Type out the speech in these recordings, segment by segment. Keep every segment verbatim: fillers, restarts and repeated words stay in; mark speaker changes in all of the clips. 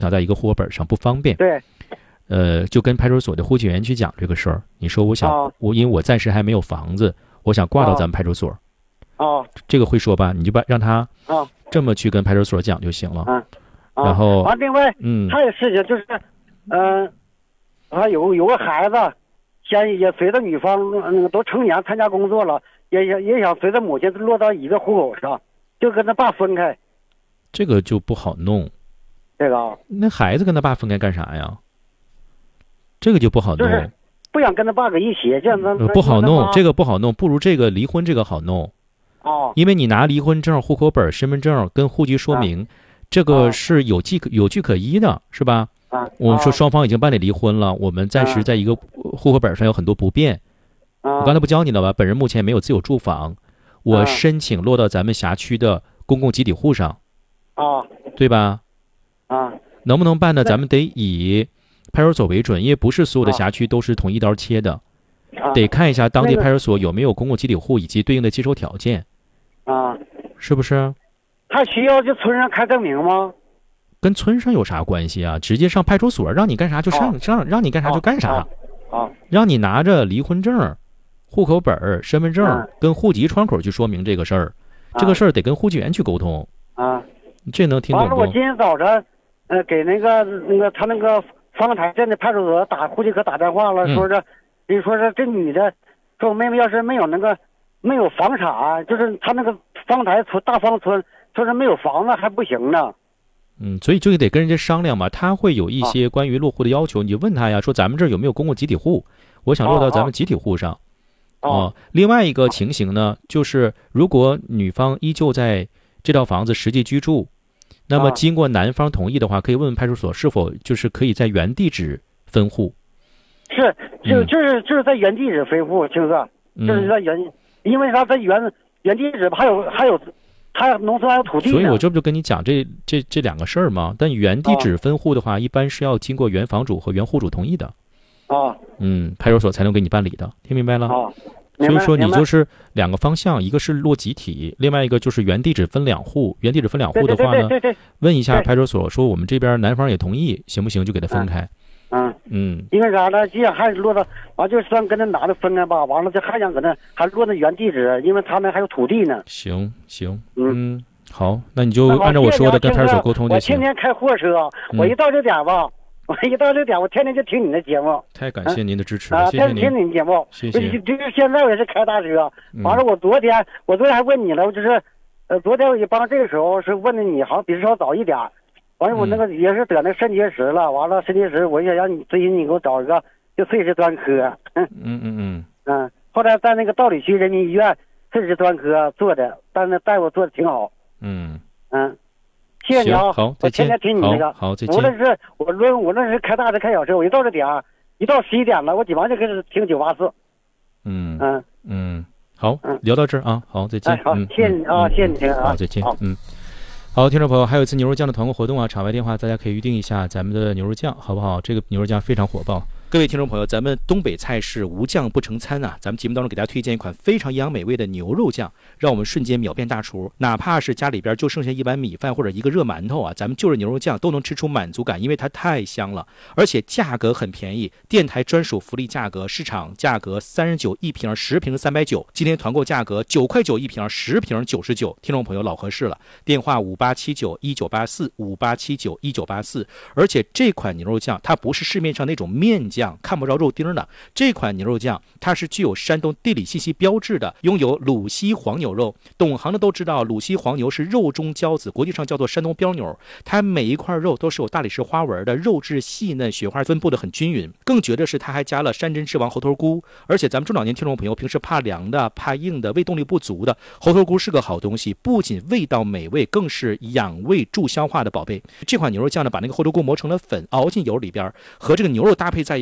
Speaker 1: 拿到一个户口本上不方便。
Speaker 2: 对。
Speaker 1: 呃，就跟派出所的户籍员去讲这个事儿。你说我想，
Speaker 2: 哦、
Speaker 1: 我因为我暂时还没有房子，我想挂到咱们派出所。
Speaker 2: 哦，
Speaker 1: 这个会说吧？你就把让他
Speaker 2: 哦
Speaker 1: 这么去跟派出所讲就行了。
Speaker 2: 嗯。哦、
Speaker 1: 然后
Speaker 2: 啊，另外，
Speaker 1: 嗯，
Speaker 2: 还有事情就是，嗯、呃，还有有个孩子，先也随着女方那个都成年参加工作了，也也也想随着母亲落到一个户口上，就跟他爸分开。
Speaker 1: 这个就不好弄。
Speaker 2: 这个啊，
Speaker 1: 那孩子跟他爸分开干啥呀？这个就不好弄。
Speaker 2: 就是不想跟他爸搁一起，这样子、
Speaker 1: 呃、不好弄，这个不好弄，不如这个离婚这个好弄。
Speaker 2: 哦，
Speaker 1: 因为你拿离婚证、户口本、身份证跟户籍说明，啊、这个是有据有据可依的，是吧？
Speaker 2: 啊，
Speaker 1: 我们说双方已经办理离婚了，我们暂时在一个户口本上有很多不便。
Speaker 2: 啊、
Speaker 1: 我刚才不教你了吧？本人目前没有自有住房，我申请落到咱们辖区的公共集体户上。
Speaker 2: 啊，
Speaker 1: 对吧？
Speaker 2: 啊，
Speaker 1: 能不能办呢？咱们得以派出所为准，因为不是所有的辖区都是统一刀切的，
Speaker 2: 啊、
Speaker 1: 得看一下当地派出所有没有公共集体户以及对应的接收条件。
Speaker 2: 啊，
Speaker 1: 是不是？
Speaker 2: 他需要就村上开证明吗？
Speaker 1: 跟村上有啥关系啊？直接上派出所，让你干啥就上，让、哦、让你干啥就干啥。
Speaker 2: 啊，哦、
Speaker 1: 让你拿着离婚证、户口本、身份证、嗯、跟户籍窗口去说明这个事儿，啊、这个事儿得跟户籍员去沟通。
Speaker 2: 啊，
Speaker 1: 这能听懂不？
Speaker 2: 完了，我今天早晨，呃，给那个那个他那个方台镇的派出所打户籍科打电话了，
Speaker 1: 嗯、
Speaker 2: 说是，你说是这女的，说我妹妹要是没有那个没有房产，就是他那个方台村大方村，说是没有房子还不行呢。
Speaker 1: 嗯，所以就得跟人家商量嘛，他会有一些关于落户的要求，啊、你就问他呀，说咱们这儿有没有公共集体户？我想落到咱们集体户上。
Speaker 2: 哦、
Speaker 1: 啊啊，另外一个情形呢，就是如果女方依旧在这套房子实际居住，那么经过男方同意的话，可以问问派出所是否就是可以在原地址分户。
Speaker 2: 是，就就是就是在原地址分户，青哥，就是在原，嗯、因为啥在原原地址还有还有。他农村还有土地，
Speaker 1: 所以我这不就跟你讲这这这两个事儿吗？但原地址分户的话，哦、一般是要经过原房主和原户主同意的。
Speaker 2: 啊、哦，
Speaker 1: 嗯，派出所才能给你办理的，听明白了？
Speaker 2: 哦，
Speaker 1: 所以说你就是两个方向，一个是落集体，另外一个就是原地址分两户。原地址分两户的话呢，
Speaker 2: 对对对对对
Speaker 1: 问一下派出所，说我们这边男方也同意，行不行？就给他分开。
Speaker 2: 嗯
Speaker 1: 嗯，
Speaker 2: 因为啥呢？既然还是落到完，就算跟那男的分开吧，完了这还想搁那还落那原地址，因为他那还有土地呢。
Speaker 1: 行行，
Speaker 2: 嗯。
Speaker 1: 嗯好，那你就按照我说的跟派出所沟通就行。
Speaker 2: 我天天开货车，我一到这点吧，嗯、我一到这点，我天天就听你的节目。
Speaker 1: 太感谢您的支持
Speaker 2: 了，
Speaker 1: 啊！
Speaker 2: 谢谢您。天天听你节目，
Speaker 1: 谢谢。
Speaker 2: 就是现在我也是开大车，完了我昨天，我昨天还问你了，我就是，呃，昨天我也帮这个时候是问的你，好像比稍早一点，完了我那个也是得那肾结石了，完了肾结石，我也让你最近你给我找一个就碎石专科。
Speaker 1: 嗯嗯嗯
Speaker 2: 嗯，后来在那个道里区人民医院碎石专科做的，但是大夫做的挺好。
Speaker 1: 嗯。
Speaker 2: 嗯，谢谢你啊！
Speaker 1: 好，
Speaker 2: 我天天听你那个。
Speaker 1: 好，再见。
Speaker 2: 无论是我论无论是开大车开小车，我一到这点儿，一到十一点了，我基本上就开始听九八四。
Speaker 1: 嗯
Speaker 2: 嗯
Speaker 1: 嗯，好，聊到这儿啊，好，再见。
Speaker 2: 哎，好，谢谢你啊，谢谢你听啊，
Speaker 1: 好，再见。嗯，好，听众朋友，还有一次牛肉酱的团购活动啊，场外电话大家可以预定一下咱们的牛肉酱，好不好？这个牛肉酱非常火爆。各位听众朋友，咱们东北菜是无酱不成餐啊！咱们节目当中给大家推荐一款非常营养美味的牛肉酱，让我们瞬间秒变大厨。哪怕是家里边就剩下一碗米饭或者一个热馒头啊，咱们就着牛肉酱都能吃出满足感，因为它太香了，而且价格很便宜，电台专属福利价格，市场价格三十九一瓶，十瓶三百九，今天团购价格九块九一瓶，十瓶九十九。听众朋友老合适了，电话五八七九一九八四五八七九一九八四。而且这款牛肉酱它不是市面上那种面酱。看不着肉丁的这款牛肉酱，它是具有山东地理信息标志的，拥有鲁西黄牛肉。懂行的都知道，鲁西黄牛是肉中骄子，国际上叫做山东标牛。它每一块肉都是有大理石花纹的，肉质细嫩，雪花分布的很均匀。更绝的是，它还加了山珍之王猴头菇。而且咱们中老年听众朋友平时怕凉的、怕硬的、胃动力不足的，猴头菇是个好东西，不仅味道美味，更是养胃助消化的宝贝。这款牛肉酱呢，把那个猴头菇磨成了粉，熬进油里边，和这个牛肉搭配在一块。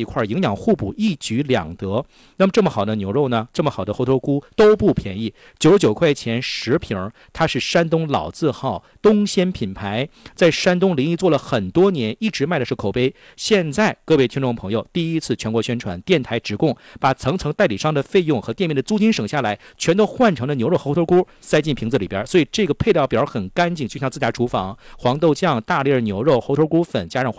Speaker 1: 块，营养互补，一举两得。那么这么好的牛肉呢，这么好的猴头菇都不便宜，九十九块钱十瓶，它是山东老字号东鲜品牌，在山东临沂做了很多年，一直卖的是口碑。现在各位听众朋友第一次全国宣传，电台直供，把层层代理商的费用和店面的租金省下来，全都换成了牛肉猴头菇，塞进瓶子里边。所以这个配料表很干净，就像自家厨房，黄豆酱、大粒牛肉、猴头菇粉加上花